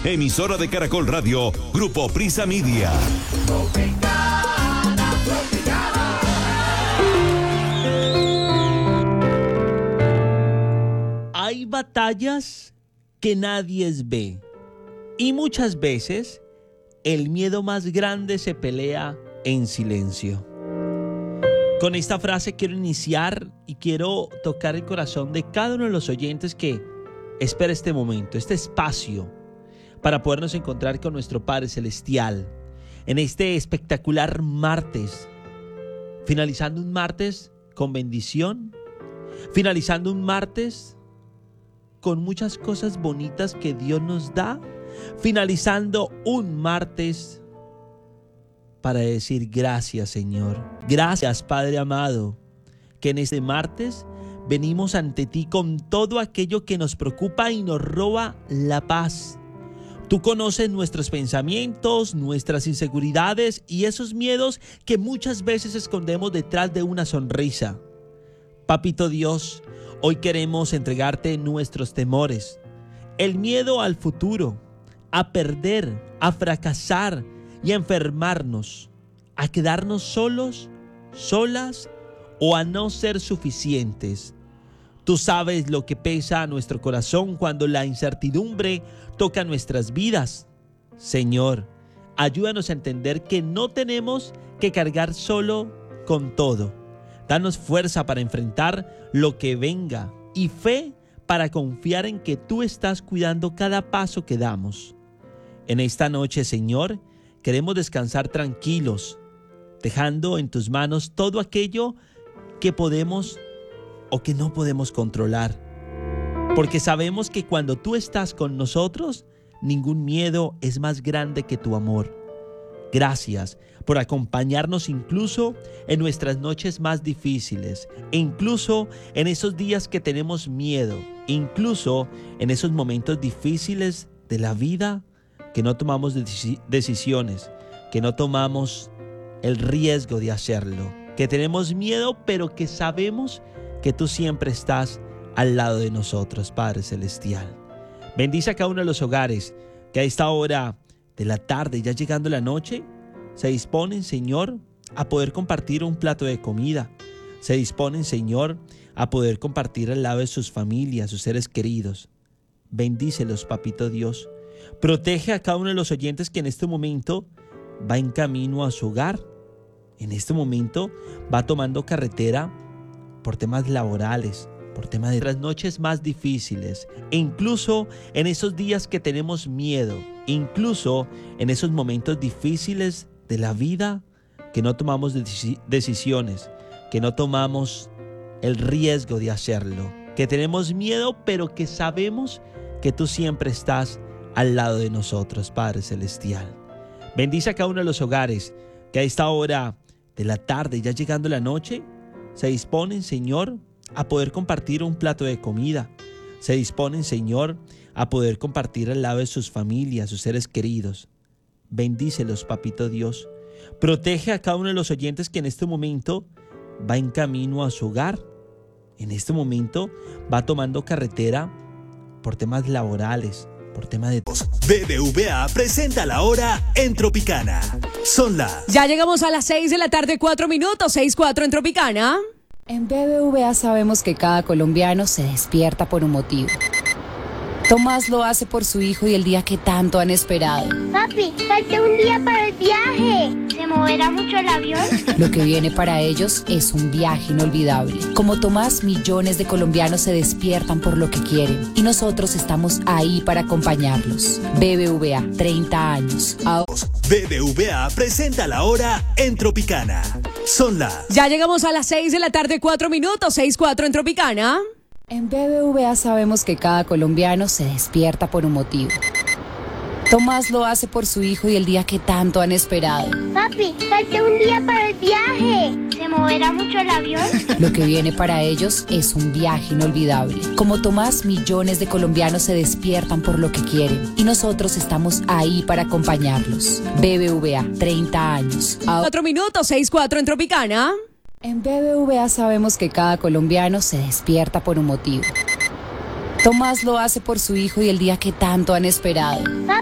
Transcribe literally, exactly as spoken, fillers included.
Emisora de Caracol Radio, Grupo Prisa Media. Tropicana, Tropicana. Hay batallas que nadie ve y muchas veces el miedo más grande se pelea en silencio. Con esta frase quiero iniciar y quiero tocar el corazón de cada uno de los oyentes que espera este momento, este espacio para podernos encontrar con nuestro Padre Celestial en este espectacular martes, finalizando un martes con bendición, finalizando un martes con muchas cosas bonitas que Dios nos da, finalizando un martes para decir gracias, Señor. Gracias, Padre amado, que en este martes venimos ante ti con todo aquello que nos preocupa y nos roba la paz. Tú conoces nuestros pensamientos, nuestras inseguridades y esos miedos que muchas veces escondemos detrás de una sonrisa. Papito Dios, hoy queremos entregarte nuestros temores, el miedo al futuro, a perder, a fracasar y a enfermarnos, a quedarnos solos, solas o a no ser suficientes. Tú sabes lo que pesa a nuestro corazón cuando la incertidumbre toca nuestras vidas. Señor, ayúdanos a entender que no tenemos que cargar solo con todo. Danos fuerza para enfrentar lo que venga y fe para confiar en que tú estás cuidando cada paso que damos. En esta noche, Señor, queremos descansar tranquilos, dejando en tus manos todo aquello que podemos o que no podemos controlar. Porque sabemos que cuando tú estás con nosotros, ningún miedo es más grande que tu amor. Gracias por acompañarnos incluso en nuestras noches más difíciles, e incluso en esos días que tenemos miedo, incluso en esos momentos difíciles de la vida que no tomamos decisiones, que no tomamos el riesgo de hacerlo, que tenemos miedo, pero que sabemos que tú siempre estás al lado de nosotros, Padre Celestial. Bendice a cada uno de los hogares que a esta hora de la tarde, ya llegando la noche, se disponen, Señor, a poder compartir un plato de comida. Se disponen, Señor, a poder compartir al lado de sus familias, sus seres queridos. Bendícelos, Papito Dios. Protege a cada uno de los oyentes que en este momento va en camino a su hogar. En este momento va tomando carretera por temas laborales, por temas de las noches más difíciles, e incluso en esos días que tenemos miedo, incluso en esos momentos difíciles de la vida que no tomamos decisiones, que no tomamos el riesgo de hacerlo, que tenemos miedo, pero que sabemos que tú siempre estás al lado de nosotros, Padre Celestial. Bendice a cada uno de los hogares que a esta hora de la tarde, ya llegando la noche, se disponen, Señor, a poder compartir un plato de comida. Se disponen, Señor, a poder compartir al lado de sus familias, sus seres queridos. Bendícelos, Papito Dios. Protege a cada uno de los oyentes que en este momento va en camino a su hogar. En este momento va tomando carretera por temas laborales, por temas de... B B V A presenta la hora en Tropicana. Son las... Ya llegamos a las seis de la tarde, cuatro minutos, seis cuatro en Tropicana. En B B V A sabemos que cada colombiano se despierta por un motivo. Tomás lo hace por su hijo y el día que tanto han esperado. Papi, falta un día para el viaje. ¿Se moverá mucho el avión? Lo que viene para ellos es un viaje inolvidable. Como Tomás, millones de colombianos se despiertan por lo que quieren y nosotros estamos ahí para acompañarlos. B B V A, treinta años. Ahora... B B V A presenta la hora en Tropicana. Son las... Ya llegamos a las seis de la tarde, cuatro minutos, seis cuatro en Tropicana. En B B V A sabemos que cada colombiano se despierta por un motivo. Tomás lo hace por su hijo y el día que tanto han esperado. Papi, falta un día para el viaje. ¿Se moverá mucho el avión? Lo que viene para ellos es un viaje inolvidable. Como Tomás, millones de colombianos se despiertan por lo que quieren y nosotros estamos ahí para acompañarlos. B B V A, treinta años. Ahora... cuatro minutos, seis cuatro en Tropicana. En B B V A sabemos que cada colombiano se despierta por un motivo. Tomás lo hace por su hijo y el día que tanto han esperado.